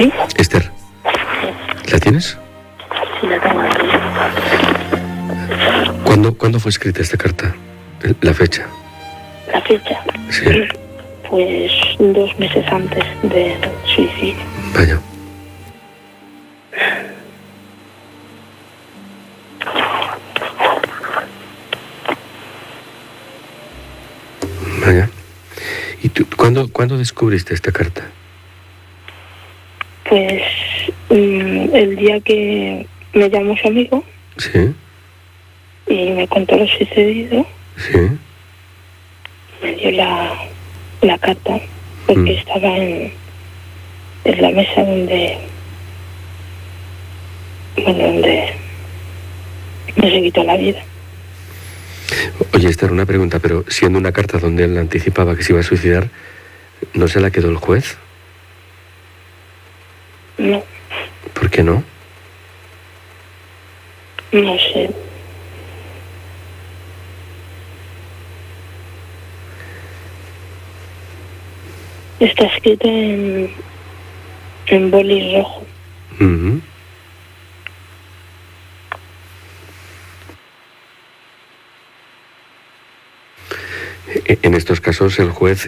¿Sí? Esther, ¿la tienes? Sí, la tengo aquí. ¿Cuándo fue escrita esta carta? La fecha. La fecha. Sí. Pues 2 meses antes del suicidio. Vaya. Vaya. ¿Y tú cuándo descubriste esta carta? Pues el día que me llamó su amigo Sí, y me contó lo sucedido, sí. me dio la carta, porque estaba en la mesa donde no se quitó la vida. Oye, Esther, una pregunta, pero siendo una carta donde él anticipaba que se iba a suicidar, ¿no se la quedó el juez? No, ¿Por qué no? no sé. Está escrita en boli rojo. Ujú. En estos casos el juez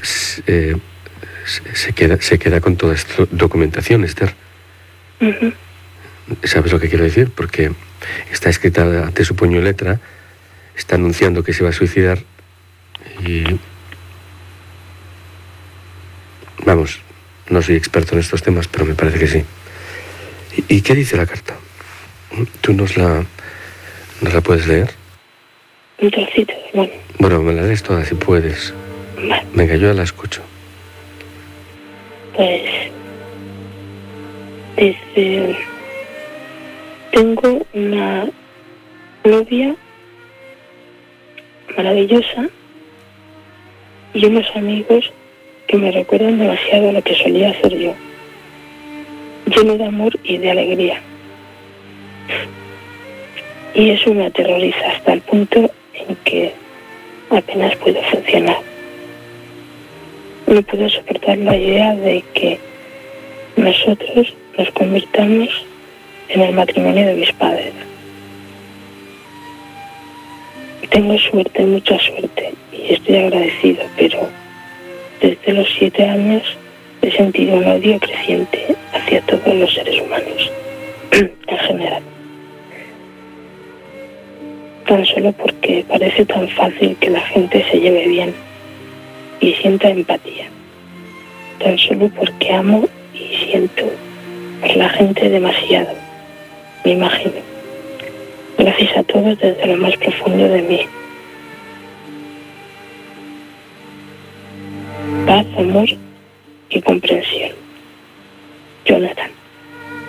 se queda con toda esta documentación, Esther. Ujú. ¿Sabes lo que quiero decir? Porque está escrita ante su puño y letra, está anunciando que se va a suicidar y... Vamos, no soy experto en estos temas, pero me parece que sí. ¿Y qué dice la carta? ¿Tú nos la puedes leer? Un trocito, bueno. Bueno, me la lees toda si puedes. Vale. Venga, yo la escucho. Pues dice: tengo una novia maravillosa y unos amigos que me recuerdan demasiado a lo que solía hacer yo, lleno de amor y de alegría. Y eso me aterroriza hasta el punto en que apenas puedo funcionar. No puedo soportar la idea de que nosotros nos convirtamos en el matrimonio de mis padres. Tengo suerte, mucha suerte, y estoy agradecido, pero desde los 7 años he sentido un odio creciente hacia todos los seres humanos, en general. Tan solo porque parece tan fácil que la gente se lleve bien y sienta empatía. Tan solo porque amo y siento por la gente demasiado, me imagino. Gracias a todos desde lo más profundo de mí. Paz, amor y comprensión. Jonathan.